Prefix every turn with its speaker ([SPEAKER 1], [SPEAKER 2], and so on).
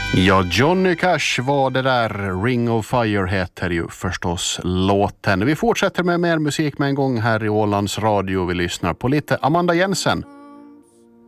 [SPEAKER 1] Ja, Johnny Cash var det där. Ring of Fire heter ju förstås låten. Vi fortsätter med mer musik med en gång här i Ålands Radio. Vi lyssnar på lite Amanda Jensen.